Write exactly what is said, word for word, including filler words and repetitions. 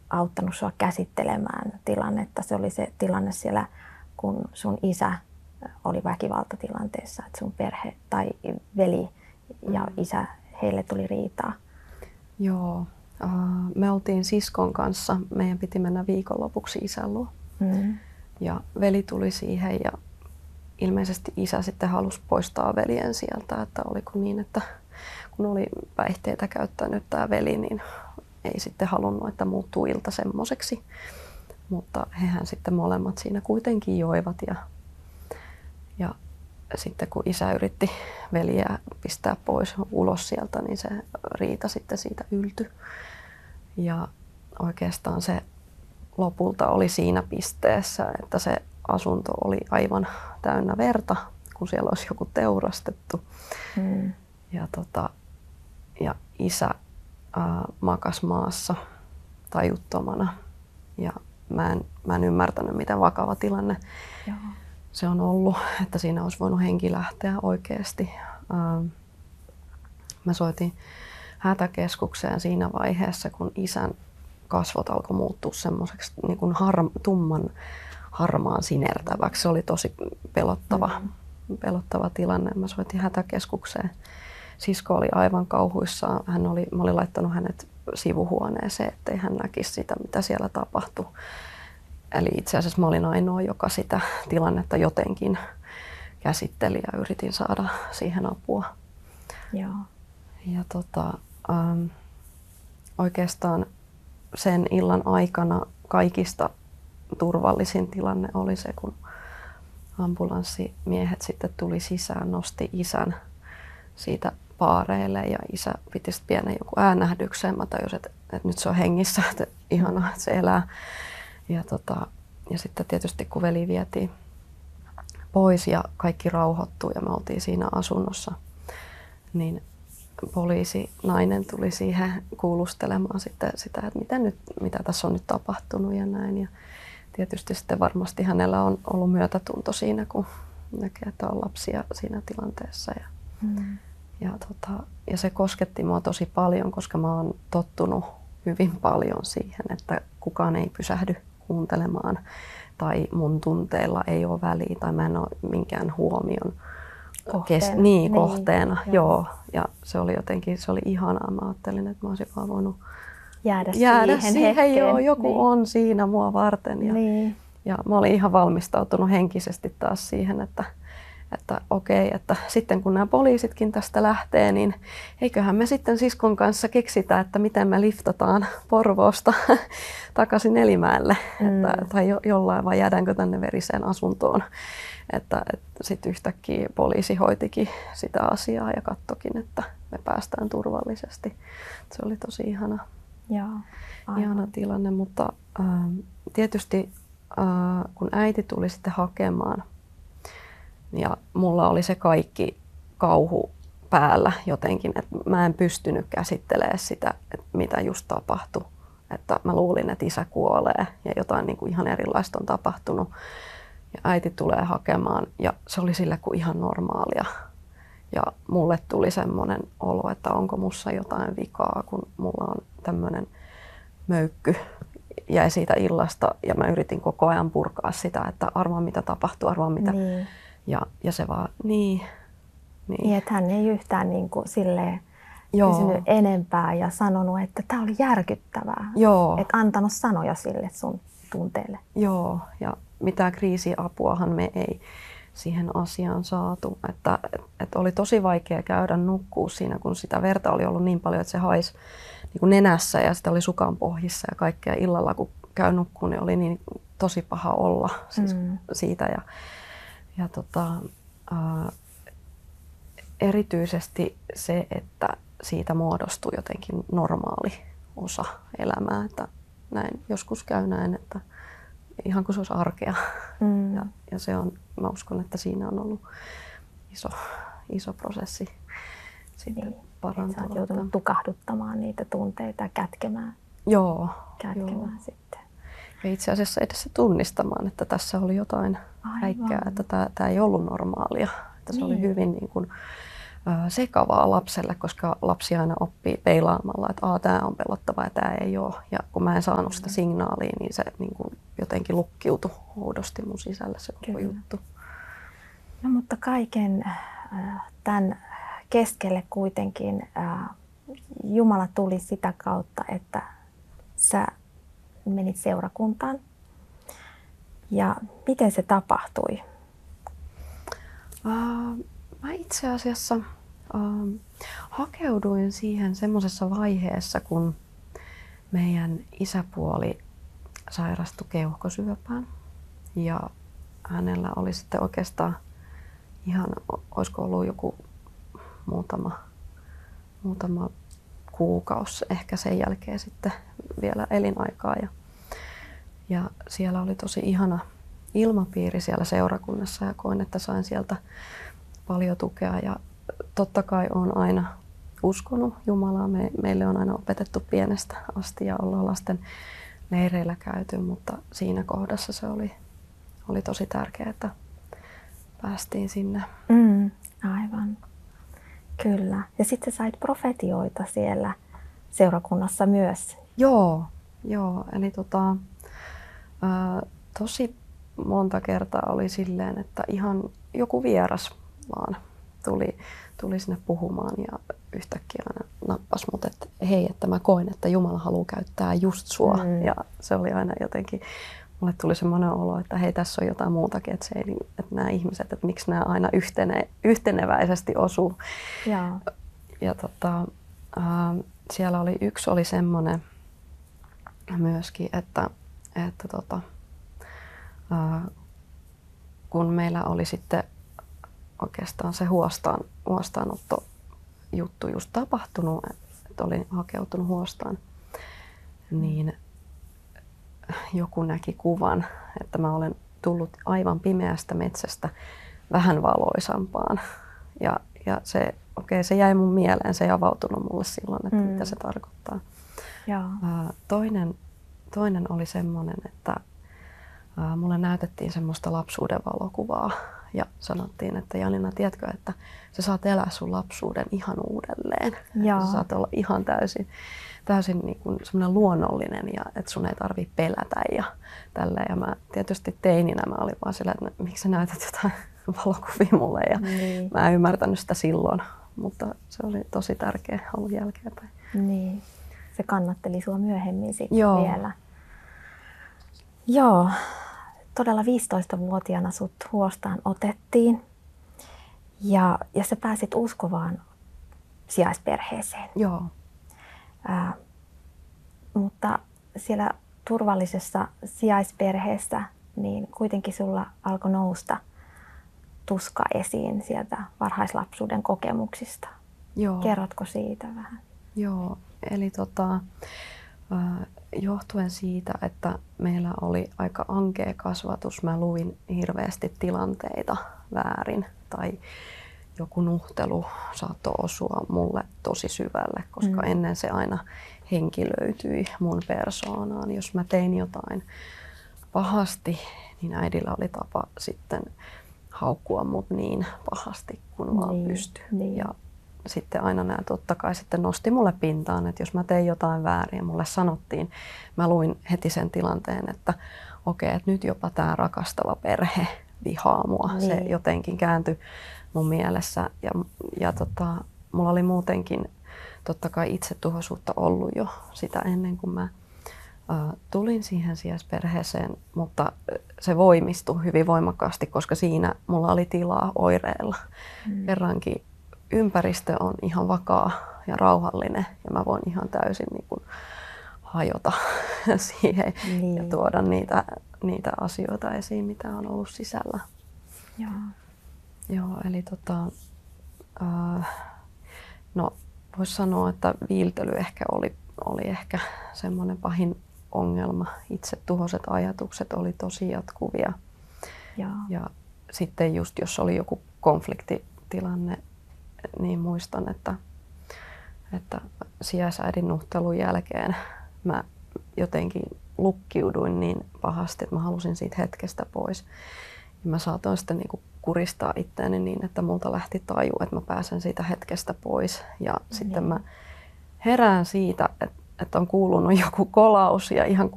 auttanut sua käsittelemään tilannetta? Se oli se tilanne siellä, kun sun isä oli väkivaltatilanteessa, että sun perhe tai veli ja isä, heille tuli riitaa. Joo. Me oltiin siskon kanssa. Meidän piti mennä viikonlopuksi isän luo. Mm. Ja veli tuli siihen ja ilmeisesti isä sitten halusi poistaa veljen sieltä. Että oliko niin, että kun oli päihteitä käyttänyt tämä veli, niin ei sitten halunnut, että muuttuu ilta semmoiseksi. Mutta hehän sitten molemmat siinä kuitenkin joivat. Ja, ja sitten kun isä yritti veljeä pistää pois ulos sieltä, niin se riita sitten siitä yltyi. Ja oikeastaan se lopulta oli siinä pisteessä, että se asunto oli aivan täynnä verta, kun siellä olisi joku teurastettu. Mm. Ja, tota, ja isä ää, makas maassa tajuttomana. Ja mä en, mä en ymmärtänyt, miten vakava tilanne Joo. se on ollut, että siinä olisi voinut henki lähteä oikeasti. Ää, mä soitin hätäkeskukseen siinä vaiheessa, kun isän kasvot alkoi muuttua semmoiseksi niin kuin harma, tumman harmaan sinertäväksi. Se oli tosi pelottava, mm. pelottava tilanne. Mä soitin hätäkeskukseen. Sisko oli aivan kauhuissaan. Hän oli, mä olin laittanut hänet sivuhuoneeseen, ettei hän näkisi sitä, mitä siellä tapahtui. Eli itse asiassa mä olin ainoa, joka sitä tilannetta jotenkin käsitteli ja yritin saada siihen apua. Joo. Ja tota, ähm, oikeastaan sen illan aikana kaikista turvallisin tilanne oli se, kun ambulanssimiehet sitten tuli sisään, nosti isän siitä paareille ja isä piti sitten pienen joku äänähdyksen. Mä tajusin, että, että nyt se on hengissä, että ihanaa, että se elää. Ja, tota, ja sitten tietysti kun veli vietiin pois ja kaikki rauhoittui ja me oltiin siinä asunnossa, niin poliisi nainen tuli siihen kuulustelemaan sitten sitä, että mitä, nyt, mitä tässä on nyt tapahtunut ja näin. Ja tietysti sitten varmasti hänellä on ollut myötätunto siinä, kun näkee, että on lapsia siinä tilanteessa. Ja, mm. ja, tota, ja se kosketti mua tosi paljon, koska mä oon tottunut hyvin paljon siihen, että kukaan ei pysähdy kuuntelemaan tai mun tunteilla ei ole väliä tai mä en ole minkään huomion kohteena. Kes, niin, niin, kohteena. Joo. Joo. Ja se oli jotenkin, se oli ihanaa. Mä ajattelin, että mä olisin vaan voinut jäädä, jäädä siihen, siihen. hetkeen. Joo, joku niin. on siinä mua varten. Ja, niin. ja mä olin ihan valmistautunut henkisesti taas siihen, että, että okei, että sitten kun nämä poliisitkin tästä lähtee, niin eiköhän me sitten siskon kanssa keksitä, että miten me liftataan Porvoosta takaisin Elimäelle. Mm. Että, tai jo, jollain vai jäädäänkö tänne veriseen asuntoon. Että, että sitten yhtäkkiä poliisi hoitikin sitä asiaa ja kattokin, että me päästään turvallisesti. Se oli tosi ihana, Joo, ihana tilanne, mutta äh, tietysti äh, kun äiti tuli sitten hakemaan ja mulla oli se kaikki kauhu päällä jotenkin, että mä en pystynyt käsittelemään sitä, että mitä just tapahtui. Että mä luulin, että isä kuolee ja jotain niin kuin ihan erilaista on tapahtunut. Ja äiti tulee hakemaan ja se oli sillä kuin ihan normaalia. Ja mulle tuli semmoinen olo, että onko mussa jotain vikaa, kun mulla on tämmöinen möykky jäi siitä illasta ja mä yritin koko ajan purkaa sitä, että arvaa mitä tapahtuu, arvaa mitä. Niin. Ja, ja se vaan, niin. Niin, niin että hän ei yhtään niin kuin silleen kysynyt enempää ja sanonut, että tämä oli järkyttävää. Joo. Että antanut sanoja sille sun tunteelle. Joo, ja mitään kriisiapuahan me ei siihen asiaan saatu. Että, että oli tosi vaikea käydä nukkua siinä, kun sitä verta oli ollut niin paljon, että se haisi niin kuin nenässä ja sitä oli sukan pohjissa ja kaikkea. Illalla kun käy nukkuun, niin oli niin tosi paha olla siis mm. siitä. Ja, ja tota, ää, erityisesti se, että siitä muodostui jotenkin normaali osa elämää. Että näin, joskus käy näin, että ihan kuin se olisi arkea. Mm. Ja, ja se on, mä uskon, että siinä on ollut iso, iso prosessi sitten niin, parantua. Sä oot joutunut tukahduttamaan niitä tunteita ja kätkemään, joo, kätkemään joo. sitten. Ja itse asiassa edes tunnistamaan, että tässä oli jotain häikkää, että tämä, tämä ei ollut normaalia. Että se niin. oli hyvin niin kuin, sekavaa lapselle, koska lapsi aina oppii peilaamalla, että tämä on pelottavaa ja tämä ei ole. Ja kun mä en saanut sitä signaalia, niin se niin kuin jotenkin lukkiutui oudosti mun sisällä se koko Kyllä. juttu. No mutta kaiken tämän keskelle kuitenkin Jumala tuli sitä kautta, että sä menit seurakuntaan. Ja miten se tapahtui? Uh, mä itse asiassa uh, hakeuduin siihen semmoisessa vaiheessa, kun meidän isäpuoli sairastui keuhkosyöpään. Ja hänellä oli sitten oikeastaan ihan, olisiko ollut joku muutama, muutama kuukausi ehkä sen jälkeen sitten vielä elinaikaa. Ja, ja siellä oli tosi ihana ilmapiiri siellä seurakunnassa ja koin, että sain sieltä paljon tukea. Ja totta kai olen aina uskonut Jumalaa. Me, meille on aina opetettu pienestä asti ja ollaan lasten leireillä käyty, mutta siinä kohdassa se oli, oli tosi tärkeää, että päästiin sinne. Mm, aivan. Kyllä. Ja sitten sait profetioita siellä seurakunnassa myös. Joo, joo. Eli tota, ää, tosi monta kertaa oli silleen, että ihan joku vieras vaan tuli, tuli sinne puhumaan ja yhtäkkiä nappasi mut, että hei, että mä koin, että Jumala haluaa käyttää just sua. Mm. Ja se oli aina jotenkin, mulle tuli semmoinen olo, että hei, tässä on jotain muutakin, että, se ei, että nämä ihmiset, että miksi nämä aina yhtene, yhteneväisesti osuu. Ja, ja tota, äh, siellä oli yksi oli semmoinen myöskin, että, että tota, äh, kun meillä oli sitten oikeastaan se huostaan, huostaanotto juttu just tapahtunut, että olin hakeutunut huostaan, niin joku näki kuvan, että mä olen tullut aivan pimeästä metsästä vähän valoisampaan. Ja, ja se, okei, se jäi mun mieleen, se ei avautunut mulle silloin, että mm. mitä se tarkoittaa. Ja. Toinen, toinen oli semmoinen, että mulle näytettiin semmoista lapsuuden valokuvaa ja sanottiin, että Janina, tiedätkö, että sä saat elää sun lapsuuden ihan uudelleen. Että sä saat olla ihan täysin, täysin niin kuin semmoinen luonnollinen ja että sun ei tarvitse pelätä ja tälleen. Ja mä tietysti teininä mä olin vaan sillä, että miksi sä näytät jotain valokuvia mulle ja niin. Mä en ymmärtänyt sitä silloin, mutta se oli tosi tärkeä ollut jälkeenpäin. Niin, se kannatteli sua myöhemmin sitten Joo. vielä. Joo. Todella viisitoistavuotiaana sut huostaan otettiin ja, ja sä pääsit uskovaan sijaisperheeseen. Joo. Ää, mutta siellä turvallisessa sijaisperheessä niin kuitenkin sulla alkoi nousta tuska esiin sieltä varhaislapsuuden kokemuksista. Joo. Kerrotko siitä vähän? Joo, eli tota, johtuen siitä, että meillä oli aika ankea kasvatus, mä luin hirveästi tilanteita väärin tai joku nuhtelu saattoi osua mulle tosi syvälle, koska mm. ennen se aina henkilöityi mun persoonaan. Jos mä tein jotain pahasti, niin äidillä oli tapa sitten haukkua mut niin pahasti kuin vaan niin, pystyi. Niin. Ja sitten aina nämä totta kai sitten nosti mulle pintaan, että jos mä tein jotain väärin, mulle sanottiin, mä luin heti sen tilanteen, että okei, että nyt jopa tämä rakastava perhe vihaa mua. Niin. Se jotenkin kääntyi mun mielessä ja, ja tota, mulla oli muutenkin totta kai itsetuhoisuutta ollut jo sitä ennen kuin mä ä, tulin siihen sijaisperheeseen, mutta se voimistui hyvin voimakkaasti, koska siinä mulla oli tilaa oireilla. Mm. Kerrankin ympäristö on ihan vakaa ja rauhallinen ja mä voin ihan täysin niin kuin hajota siihen niin. ja tuoda niitä, niitä asioita esiin, mitä on ollut sisällä. Joo. Joo, eli tota, äh, no voisi sanoa, että viiltely ehkä oli, oli ehkä semmoinen pahin ongelma. Itsetuhoiset ajatukset oli tosi jatkuvia. Joo. Ja sitten just jos oli joku konfliktitilanne, niin muistan, että, että sijaisäidin nuhtelun jälkeen mä jotenkin lukkiuduin niin pahasti, että mä halusin siitä hetkestä pois. Ja mä saatoin sitten niin kuin kuristaa itseäni niin, että multa lähti taju, että mä pääsen siitä hetkestä pois. Ja mm. sitten mä herään siitä, että, että on kuulunut joku kolaus ja ihan